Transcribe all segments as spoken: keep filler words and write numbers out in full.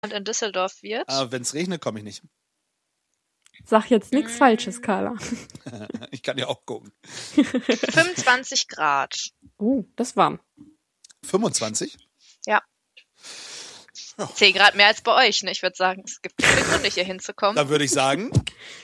in Düsseldorf wird. Ah, wenn es regnet, komme ich nicht. Sag jetzt nichts mm. Falsches, Carla. Ich kann ja auch gucken. fünfundzwanzig Grad. Oh, das ist warm. fünfundzwanzig? Ja. ja. zehn Grad mehr als bei euch, ne? Ich würde sagen, es gibt viele Gründe, hier hinzukommen. Dann würde ich sagen...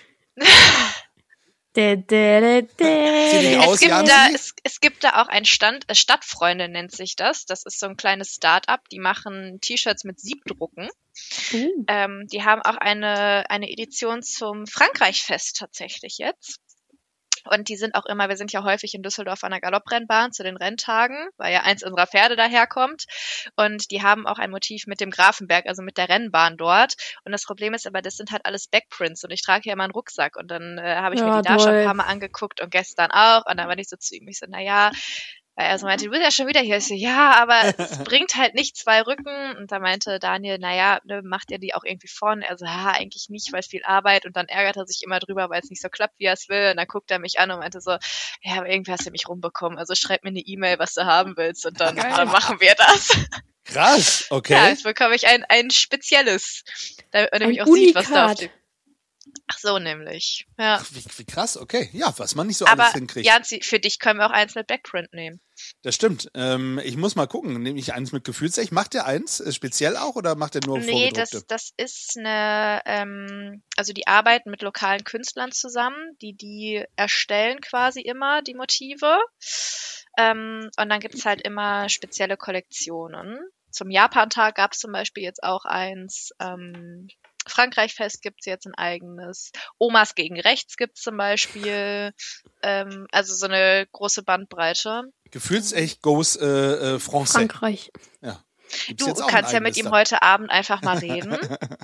De, de, de, de. Aus, es, gibt da, es, es gibt da auch ein Stand, Stadtfreunde nennt sich das. Das ist so ein kleines Start-up, die machen T-Shirts mit Siebdrucken. Uh. Ähm, die haben auch eine, eine Edition zum Frankreich-Fest tatsächlich jetzt. Und die sind auch immer, wir sind ja häufig in Düsseldorf an der Galopprennbahn zu den Renntagen, weil ja eins unserer Pferde daherkommt. Und die haben auch ein Motiv mit dem Grafenberg, also mit der Rennbahn dort. Und das Problem ist aber, das sind halt alles Backprints und ich trage ja immer einen Rucksack. Und dann äh, habe ich ja, mir die da schon ein paar Mal angeguckt und gestern auch. Und dann war ich so zu ihm, ich so, naja, weil er so meinte, du bist ja schon wieder hier. Ich so, ja, aber es bringt halt nicht zwei Rücken. Und da meinte Daniel, naja, ne, macht ihr die auch irgendwie vorne? Er so, ja, eigentlich nicht, weil es viel Arbeit. Und dann ärgert er sich immer drüber, weil es nicht so klappt, wie er es will. Und dann guckt er mich an und meinte so, ja, aber irgendwie hast du mich rumbekommen. Also schreib mir eine E-Mail, was du haben willst. Und dann, dann machen wir das. Krass, okay. Ja, jetzt bekomme ich ein, ein spezielles. Damit man nämlich auch sieht, was da auf dem... Ach so, nämlich. Ja. Ach, wie, wie krass, okay. Ja, was man nicht so aber alles hinkriegt. Aber Janzi, für dich können wir auch eins mit Backprint nehmen. Das stimmt. Ähm, ich muss mal gucken. Nehme ich eins mit Gefühlsecht? Macht der eins äh, speziell auch oder macht der nur nee, vorgedruckte? Nee, das, das ist eine, ähm, also die arbeiten mit lokalen Künstlern zusammen, die die erstellen quasi immer, die Motive. Ähm, und dann gibt's halt immer spezielle Kollektionen. Zum Japantag gab's zum Beispiel jetzt auch eins, ähm, Frankreich-Fest gibt's jetzt ein eigenes. Omas gegen Rechts gibt's zum Beispiel. Ähm, also so eine große Bandbreite. Gefühlsecht goes äh, äh, Français. Frankreich. Ja. Du kannst ja mit ihm heute Abend einfach mal reden.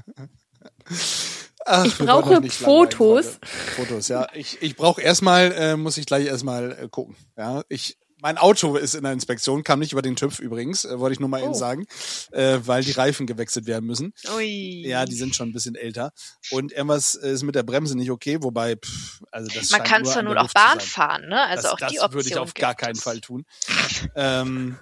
Ach, ich brauche Fotos. Fotos, ja. Ich, ich brauche erstmal, äh, muss ich gleich erstmal äh, gucken. Ja, ich... Mein Auto ist in der Inspektion, kam nicht über den TÜV übrigens, äh, wollte ich nur mal oh. eben sagen, äh, weil die Reifen gewechselt werden müssen. Ui. Ja, die sind schon ein bisschen älter. Und irgendwas ist mit der Bremse nicht okay, wobei, pff, also das Man kann zwar nur auch Bahn fahren, ne? Also das, auch die das Option würde ich auf gar keinen es. Fall tun. ähm,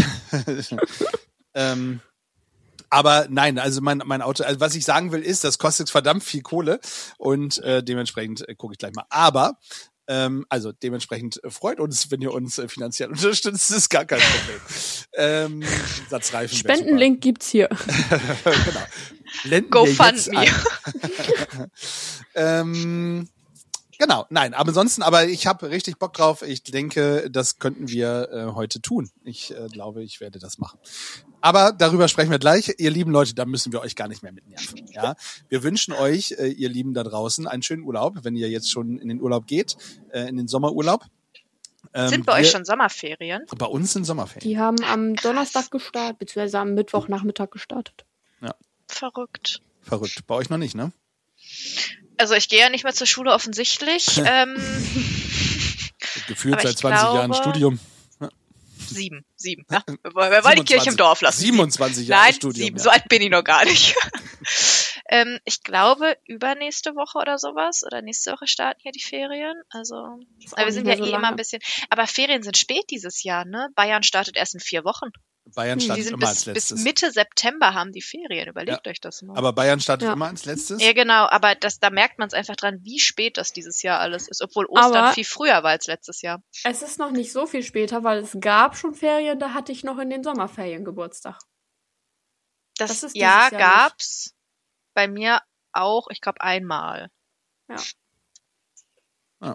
ähm, aber nein, also mein mein Auto, also was ich sagen will ist, das kostet verdammt viel Kohle und äh, dementsprechend äh, gucke ich gleich mal. Aber Ähm, also dementsprechend freut uns, wenn ihr uns äh, finanziell unterstützt, das ist gar kein Problem. ähm, Satzreifen. Spendenlink gibt's hier. Genau. Blenden Go wir fund jetzt me. ein. ähm, genau, nein, aber ansonsten, aber ich habe richtig Bock drauf. Ich denke, das könnten wir äh, heute tun. Ich äh, glaube, ich werde das machen. Aber darüber sprechen wir gleich. Ihr lieben Leute, da müssen wir euch gar nicht mehr mitnerven. Ja? Wir wünschen euch, äh, ihr Lieben da draußen, einen schönen Urlaub, wenn ihr jetzt schon in den Urlaub geht, äh, in den Sommerurlaub. Ähm, sind bei wir, euch schon Sommerferien? Bei uns sind Sommerferien. Die haben am Donnerstag gestartet, beziehungsweise am Mittwochnachmittag gestartet. Ja. Verrückt. Verrückt. Bei euch noch nicht, ne? Also ich gehe ja nicht mehr zur Schule offensichtlich. ähm, Gefühlt seit zwanzig glaube, Jahren Studium. Sieben, sieben. Ja. Wir wollen die Kirche im Dorf lassen. siebenundzwanzig Jahre Nein, Studium. Sieben. Ja. So alt bin ich noch gar nicht. ähm, ich glaube, übernächste Woche oder sowas, oder nächste Woche starten hier die Ferien. Also, aber wir sind ja so eh lange. immer ein bisschen, aber Ferien sind spät dieses Jahr, ne? Bayern startet erst in vier Wochen. Bayern startet die sind immer bis, als letztes. Bis Mitte September haben die Ferien. Überlegt ja. euch das mal. Aber Bayern startet ja. immer als letztes? Ja, genau. Aber das, da merkt man es einfach dran, wie spät das dieses Jahr alles ist. Obwohl Ostern aber viel früher war als letztes Jahr. Es ist noch nicht so viel später, weil es gab schon Ferien, da hatte ich noch in den Sommerferien Geburtstag. Das, das ist Jahr, Jahr gab's nicht. Bei mir auch, ich glaube, einmal. Ja. ja.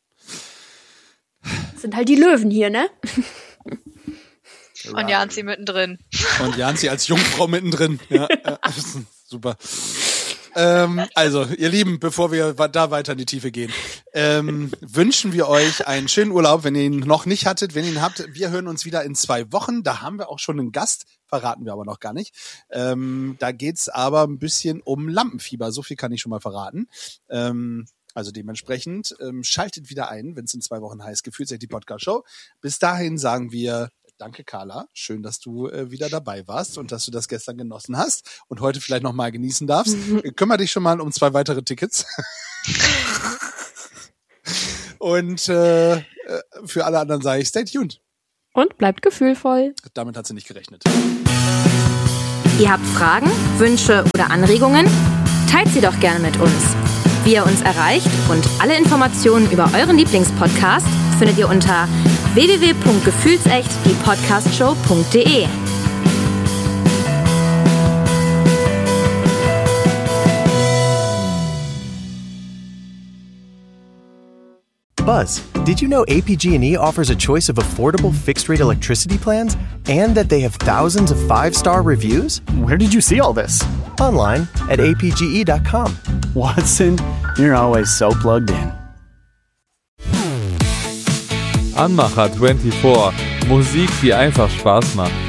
Das sind halt die Löwen hier, ne? Und Janzi mittendrin. Und Janzi als Jungfrau mittendrin. Ja, ja, super. Ähm, also, ihr Lieben, bevor wir da weiter in die Tiefe gehen, ähm, wünschen wir euch einen schönen Urlaub, wenn ihr ihn noch nicht hattet. Wenn ihr ihn habt, wir hören uns wieder in zwei Wochen. Da haben wir auch schon einen Gast, verraten wir aber noch gar nicht. Ähm, da geht's aber ein bisschen um Lampenfieber. So viel kann ich schon mal verraten. Ähm, Also dementsprechend ähm, schaltet wieder ein, wenn es in zwei Wochen heißt, Gefühlsecht die Podcast-Show. Bis dahin sagen wir danke, Carla. Schön, dass du äh, wieder dabei warst und dass du das gestern genossen hast und heute vielleicht noch mal genießen darfst. Mhm. Kümmer dich schon mal um zwei weitere Tickets. Und äh, für alle anderen sage ich, stay tuned. Und bleibt gefühlvoll. Damit hat sie nicht gerechnet. Ihr habt Fragen, Wünsche oder Anregungen? Teilt sie doch gerne mit uns. Wie ihr uns erreicht und alle Informationen über euren Lieblingspodcast findet ihr unter w w w punkt gefühlsecht die podcastshow punkt d e. Buzz, did you know A P G and E offers a choice of affordable fixed-rate electricity plans and that they have thousands of five-star reviews? Where did you see all this? Online at a p g e dot com. Watson, you're always so plugged in. Anmacher vierundzwanzig. Musik, die einfach Spaß macht.